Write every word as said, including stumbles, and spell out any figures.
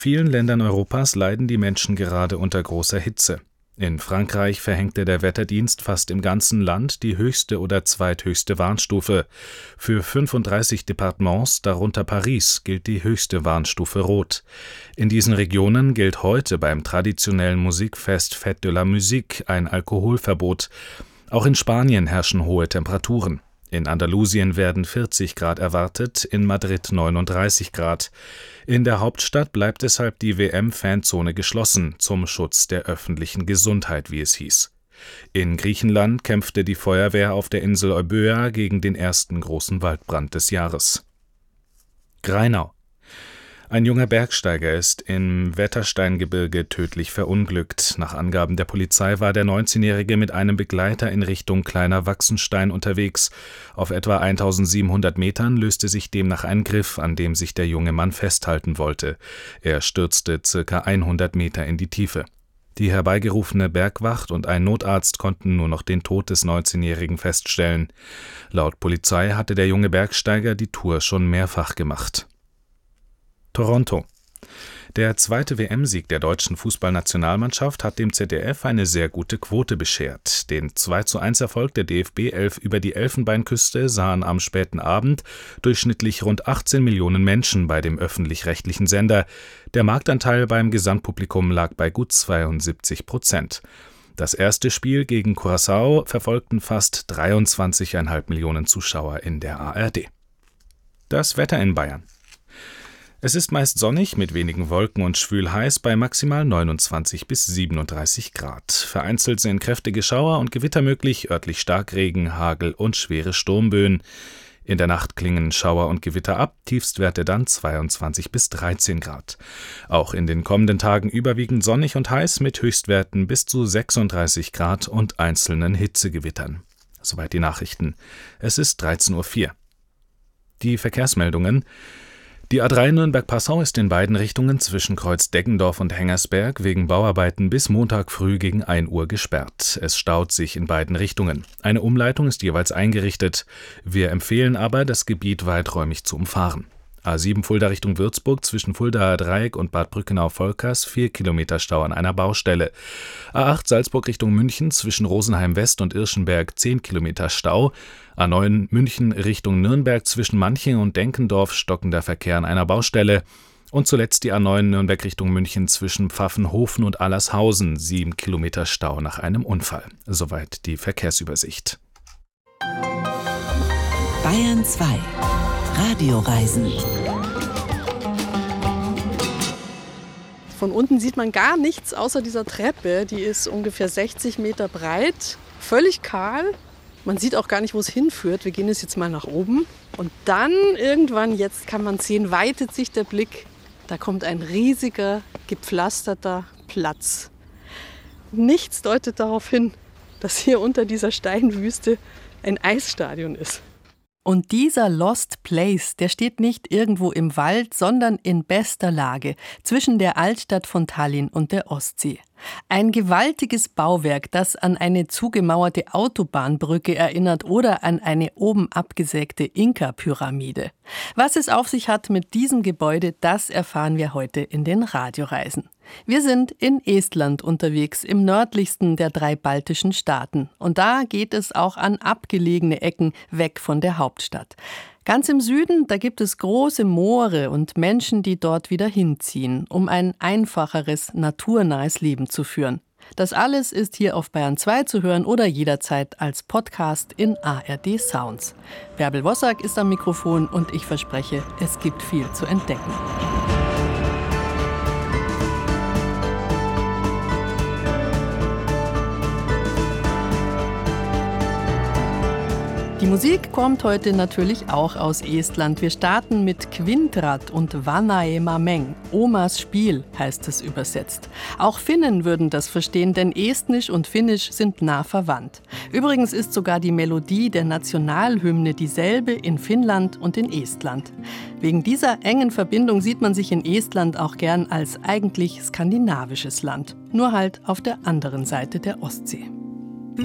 vielen Ländern Europas leiden die Menschen gerade unter großer Hitze. In Frankreich verhängte der Wetterdienst fast im ganzen Land die höchste oder zweithöchste Warnstufe. Für fünfunddreißig Departements, darunter Paris, gilt die höchste Warnstufe Rot. In diesen Regionen gilt heute beim traditionellen Musikfest Fête de la Musique ein Alkoholverbot. Auch in Spanien herrschen hohe Temperaturen. In Andalusien werden vierzig Grad erwartet, in Madrid neununddreißig Grad. In der Hauptstadt bleibt deshalb die W M-Fanzone geschlossen, zum Schutz der öffentlichen Gesundheit, wie es hieß. In Griechenland kämpfte die Feuerwehr auf der Insel Euböa gegen den ersten großen Waldbrand des Jahres. Grainau. Ein junger Bergsteiger ist im Wettersteingebirge tödlich verunglückt. Nach Angaben der Polizei war der neunzehnjährige mit einem Begleiter in Richtung Kleiner Wachsenstein unterwegs. Auf etwa eintausendsiebenhundert Metern löste sich demnach ein Griff, an dem sich der junge Mann festhalten wollte. Er stürzte circa hundert Meter in die Tiefe. Die herbeigerufene Bergwacht und ein Notarzt konnten nur noch den Tod des neunzehnjährigen feststellen. Laut Polizei hatte der junge Bergsteiger die Tour schon mehrfach gemacht. Toronto. Der zweite W M-Sieg der deutschen Fußballnationalmannschaft hat dem Z D F eine sehr gute Quote beschert. Den zwei zu eins Erfolg der D F B elf über die Elfenbeinküste sahen am späten Abend durchschnittlich rund achtzehn Millionen Menschen bei dem öffentlich-rechtlichen Sender. Der Marktanteil beim Gesamtpublikum lag bei gut zweiundsiebzig Prozent. Das erste Spiel gegen Curaçao verfolgten fast dreiundzwanzig Komma fünf Millionen Zuschauer in der A R D. Das Wetter in Bayern. Es ist meist sonnig mit wenigen Wolken und schwül heiß bei maximal neunundzwanzig bis siebenunddreißig Grad. Vereinzelt sind kräftige Schauer und Gewitter möglich, örtlich Starkregen, Hagel und schwere Sturmböen. In der Nacht klingen Schauer und Gewitter ab, Tiefstwerte dann zweiundzwanzig bis dreizehn Grad. Auch in den kommenden Tagen überwiegend sonnig und heiß mit Höchstwerten bis zu sechsunddreißig Grad und einzelnen Hitzegewittern. Soweit die Nachrichten. Es ist dreizehn Uhr vier. Die Verkehrsmeldungen. Die A drei Nürnberg-Passau ist in beiden Richtungen zwischen Kreuz Deggendorf und Hengersberg wegen Bauarbeiten bis Montag früh gegen ein Uhr gesperrt. Es staut sich in beiden Richtungen. Eine Umleitung ist jeweils eingerichtet. Wir empfehlen aber, das Gebiet weiträumig zu umfahren. A sieben Fulda Richtung Würzburg zwischen Fuldaer Dreieck und Bad Brückenau-Volkers vier Kilometer Stau an einer Baustelle. A acht Salzburg Richtung München zwischen Rosenheim West und Irschenberg zehn Kilometer Stau. A neun München Richtung Nürnberg zwischen Manching und Denkendorf stockender Verkehr an einer Baustelle. Und zuletzt die A neun Nürnberg Richtung München zwischen Pfaffenhofen und Allershausen sieben Kilometer Stau nach einem Unfall. Soweit die Verkehrsübersicht. Bayern zwei. Radioreisen. Von unten sieht man gar nichts außer dieser Treppe. Die ist ungefähr sechzig Meter breit, völlig kahl. Man sieht auch gar nicht, wo es hinführt. Wir gehen jetzt mal nach oben. Und dann irgendwann, jetzt kann man sehen, weitet sich der Blick. Da kommt ein riesiger, gepflasterter Platz. Nichts deutet darauf hin, dass hier unter dieser Steinwüste ein Eisstadion ist. Und dieser Lost Place, der steht nicht irgendwo im Wald, sondern in bester Lage zwischen der Altstadt von Tallinn und der Ostsee. Ein gewaltiges Bauwerk, das an eine zugemauerte Autobahnbrücke erinnert oder an eine oben abgesägte Inka-Pyramide. Was es auf sich hat mit diesem Gebäude, das erfahren wir heute in den Radioreisen. Wir sind in Estland unterwegs, im nördlichsten der drei baltischen Staaten. Und da geht es auch an abgelegene Ecken weg von der Hauptstadt. Ganz im Süden, da gibt es große Moore und Menschen, die dort wieder hinziehen, um ein einfacheres, naturnahes Leben zu führen. Das alles ist hier auf Bayern zwei zu hören oder jederzeit als Podcast in A R D Sounds. Bärbel Wossack ist am Mikrofon und ich verspreche, es gibt viel zu entdecken. Die Musik kommt heute natürlich auch aus Estland. Wir starten mit Kvintrat und Vanaema Meng. Omas Spiel heißt es übersetzt. Auch Finnen würden das verstehen, denn Estnisch und Finnisch sind nah verwandt. Übrigens ist sogar die Melodie der Nationalhymne dieselbe in Finnland und in Estland. Wegen dieser engen Verbindung sieht man sich in Estland auch gern als eigentlich skandinavisches Land. Nur halt auf der anderen Seite der Ostsee.